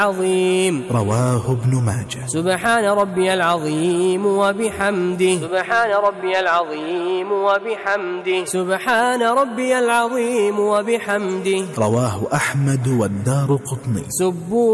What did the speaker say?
عظيم. رواه ابن ماجه. سبحان ربي العظيم وبحمده. سبحان ربي العظيم وبحمده. سبحان ربي العظيم وبحمده. رواه أحمد والدارقطني.